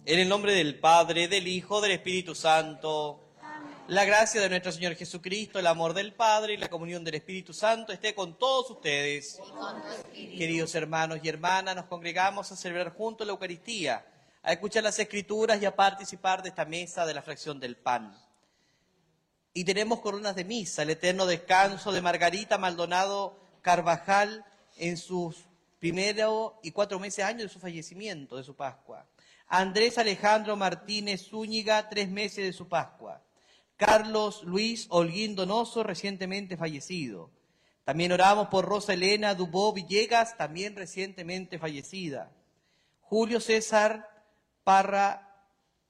En el nombre del Padre, del Hijo, del Espíritu Santo. Amén. La gracia de nuestro Señor Jesucristo, el amor del Padre y la comunión del Espíritu Santo esté con todos ustedes. Y con tu espíritu. Queridos hermanos y hermanas, nos congregamos a celebrar juntos la Eucaristía, a escuchar las Escrituras y a participar de esta mesa de la fracción del pan. Y tenemos coronas de misa, el eterno descanso de Margarita Maldonado Carvajal en sus primeros y 4 meses años de su fallecimiento, de su Pascua. Andrés Alejandro Martínez Zúñiga, 3 meses de su Pascua. Carlos Luis Holguín Donoso, recientemente fallecido. También oramos por Rosa Elena Dubó Villegas, también recientemente fallecida. Julio César Parra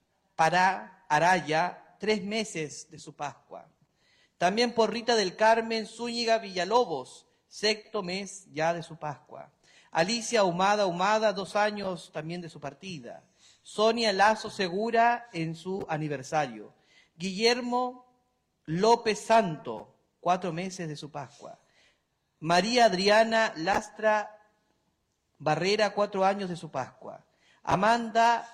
Araya, 3 meses de su Pascua. También por Rita del Carmen Zúñiga Villalobos, 6º mes ya de su Pascua. Alicia Humada, 2 años también de su partida. Sonia Lazo Segura en su aniversario. Guillermo López Santo, 4 meses de su Pascua. María Adriana Lastra Barrera, 4 años de su Pascua. Amada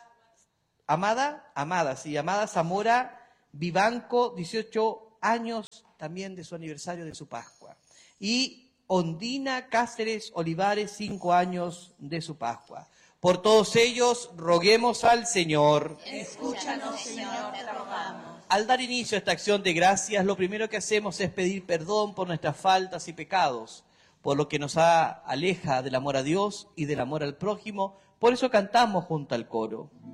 Zamora Vivanco, 18 años también de su aniversario de su Pascua. Y Ondina Cáceres Olivares, 5 años de su Pascua. Por todos ellos, roguemos al Señor. Escúchanos, Señor, te rogamos. Al dar inicio a esta acción de gracias, lo primero que hacemos es pedir perdón por nuestras faltas y pecados, por lo que nos aleja del amor a Dios y del amor al prójimo. Por eso cantamos junto al coro.